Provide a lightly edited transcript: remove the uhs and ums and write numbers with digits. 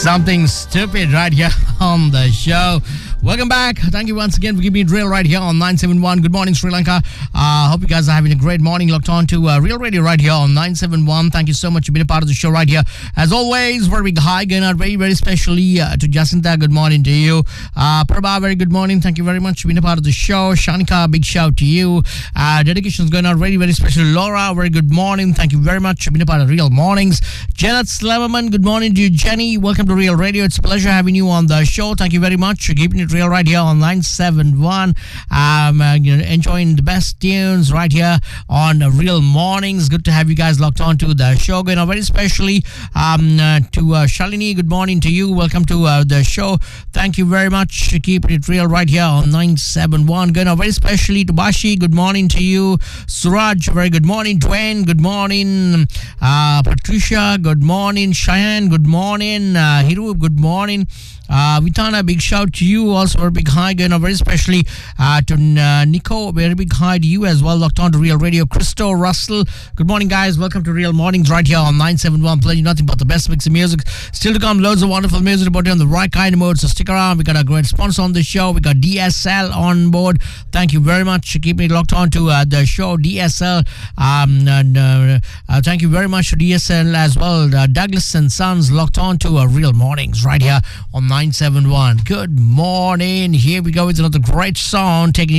Something stupid right here on the show. Welcome back. Thank you once again for giving me a drill right here on 971. Good morning, Sri Lanka. Hope you guys are having a great morning. Locked on to Real Radio right here on 971. Thank you so much for being a part of the show right here. As always, very big hi going out very, very specially to Jacinta. Good morning to you. Prabha, very good morning. Thank you very much for being a part of the show. Shanika, big shout to you. Dedications going out very, very special. Laura, very good morning. Thank you very much for being a part of Real Mornings. Janet Sleverman, good morning to you. Jenny, welcome to Real Radio. It's a pleasure having you on the show. Thank you very much for keeping it real right here on 971. Enjoying the best tunes right here on Real Mornings. Good to have you guys locked on to the show. Going on very specially to Shalini. Good morning to you. Welcome to the show. Thank you very much for keeping it real right here on 971. Going on very specially to Bashi. Good morning to you. Suraj, very good morning. Dwayne, good morning. Patricia, good morning. Cheyenne, good morning. Hiru, good morning. Vitana, big shout to you. Also a big hi going on very specially to Nico. Very big hi to you as well. Locked on to Real Radio. Christo, Russell, good morning guys. Welcome to Real Mornings right here on 971. Playing nothing but the best mix of music. Still to come, loads of wonderful music about it on the right kind of mode. So stick around. We got a great sponsor on the show. We got DSL on board. Thank you very much for keeping it locked on to the show. DSL. Thank you very much to DSL as well. Douglas and Sons locked on to Real Mornings right here on 971. Good morning. Here we go with another great song taking